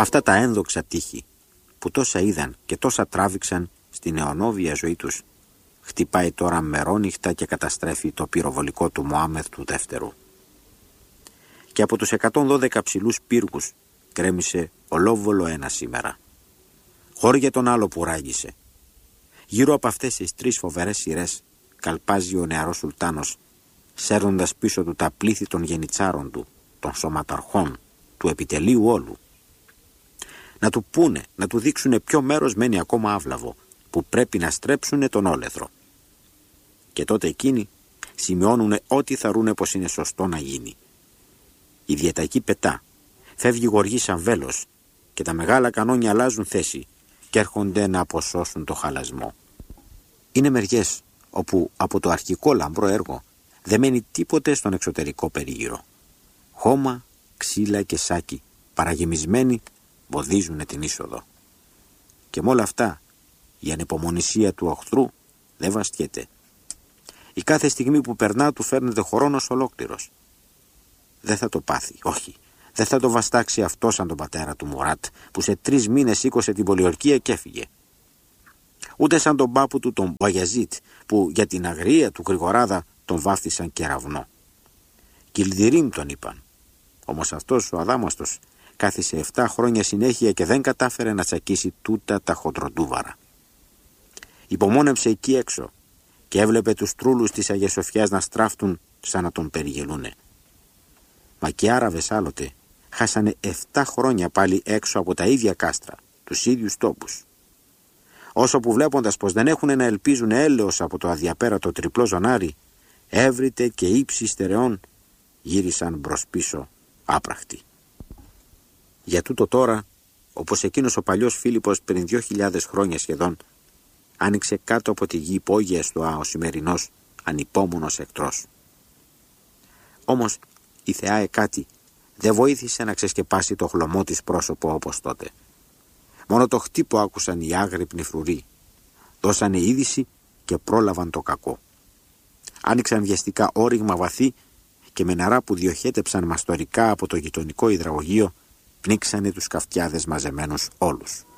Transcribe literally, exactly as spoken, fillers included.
Αυτά τα ένδοξα τείχη που τόσα είδαν και τόσα τράβηξαν στην αιωνόβια ζωή τους, χτυπάει τώρα μερόνυχτα και καταστρέφει το πυροβολικό του Μωάμεθ του δεύτερου. Και από τους εκατόν δώδεκα ψηλούς πύργους κρέμισε ολόβολο ένα σήμερα. Χώρια τον άλλο που ράγισε. Γύρω από αυτές τις τρεις φοβερές σειρές καλπάζει ο νεαρός Σουλτάνος, σέρνοντας πίσω του τα πλήθη των γενιτσάρων του, των σωματαρχών, του επιτελείου όλου. Να του πούνε, να του δείξουνε ποιο μέρος μένει ακόμα άβλαβο, που πρέπει να στρέψουνε τον όλεθρο. Και τότε εκείνοι σημειώνουνε ό,τι θαρούνε πως είναι σωστό να γίνει. Η διετακή πετά, φεύγει γοργή σαν βέλος και τα μεγάλα κανόνια αλλάζουν θέση και έρχονται να αποσώσουν το χαλασμό. Είναι μεριές όπου από το αρχικό λαμπρό έργο δεν μένει τίποτε στον εξωτερικό περίγυρο. Χώμα, ξύλα και σάκι παραγεμισμένοι βοδίζουν την είσοδο. Και με όλα αυτά η ανυπομονησία του οχθρού δεν βαστιέται. Η κάθε στιγμή που περνά του φέρνεται χρόνος ολόκληρος. Δεν θα το πάθει, όχι. Δεν θα το βαστάξει αυτό σαν τον πατέρα του Μουράτ, που σε τρεις μήνες σήκωσε την πολιορκία και έφυγε. Ούτε σαν τον πάπου του τον Μπαγιαζίτ, που για την αγρία του Γρηγοράδα τον βάφτισαν κεραυνό. Κιλδιρίμ τον είπαν. Όμως αυτός ο αδάμαστος κάθισε εφτά χρόνια συνέχεια και δεν κατάφερε να τσακίσει τούτα τα χοντροντούβαρα. Υπομόνεψε εκεί έξω και έβλεπε τους τρούλους της Αγίας Σοφιάς να στράφτουν σαν να τον περιγελούνε. Μα και Άραβες άλλοτε χάσανε εφτά χρόνια πάλι έξω από τα ίδια κάστρα, τους ίδιους τόπους. Όσο που βλέποντας πως δεν έχουν να ελπίζουν έλεος από το αδιαπέρατο τριπλό ζωνάρι, έβριτε και ύψη στερεών γύρισαν μπρος πίσω άπραχτοι. Για τούτο τώρα, όπως εκείνος ο παλιός Φίλιππος πριν δύο χιλιάδες χρόνια σχεδόν, άνοιξε κάτω από τη γη υπόγεια στο ο σημερινός ανυπόμονος εχθρός. Όμως η θεά Εκάτη δεν βοήθησε να ξεσκεπάσει το χλωμό της πρόσωπο όπως τότε. Μόνο το χτύπο άκουσαν οι άγρυπνοι φρουροί. Δώσανε είδηση και πρόλαβαν το κακό. Άνοιξαν βιαστικά όριγμα βαθύ και με νερά που διοχέτεψαν μαστορικά από το γειτονικό υδραγωγείο πνίξανε τους καυτιάδες μαζεμένους όλους.